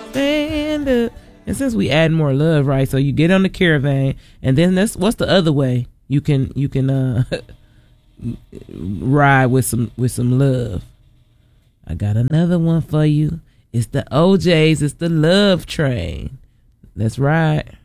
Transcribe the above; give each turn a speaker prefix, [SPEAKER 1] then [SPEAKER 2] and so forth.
[SPEAKER 1] stand up. And since we add more love, right? So you get on the Caravan, and then what's the other way you can ride with some love. I got another one for you. It's the OJs. It's the Love Train. Let's ride.